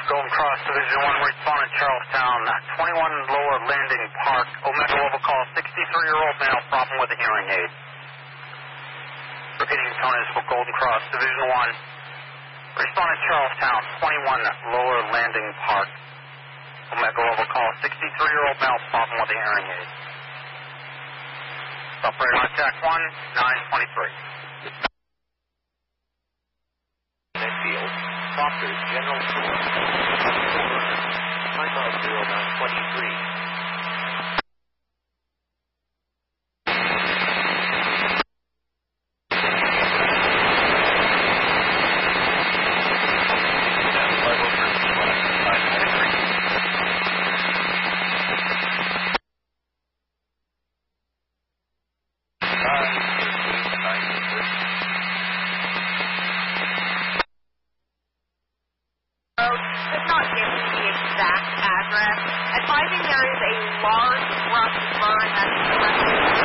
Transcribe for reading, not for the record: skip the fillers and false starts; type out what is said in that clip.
Golden Cross Division 1, responding Charlestown, 21 Lower Landing Park, Omega Level call, 63-year-old male, problem with a hearing aid. Repeating tone is for Golden Cross Division 1, responding Charlestown, 21 Lower Landing Park, Omega Level call, 63-year-old male, problem with a hearing aid. Operator contact 1923. Medfield, Foster's General Store. Time of 0923. Could not give me the exact address, advising there is a large rust burn that's